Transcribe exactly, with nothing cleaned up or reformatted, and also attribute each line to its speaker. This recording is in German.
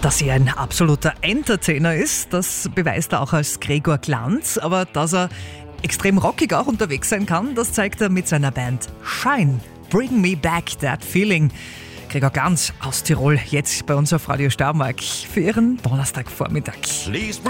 Speaker 1: Dass er ein absoluter Entertainer ist, das beweist er auch als Gregor Glanz. Aber dass er extrem rockig auch unterwegs sein kann, das zeigt er mit seiner Band Shine. Bring me back that feeling. Gregor Glanz aus Tirol, jetzt bei uns auf Radio Steiermark für Ihren Donnerstagvormittag.
Speaker 2: Please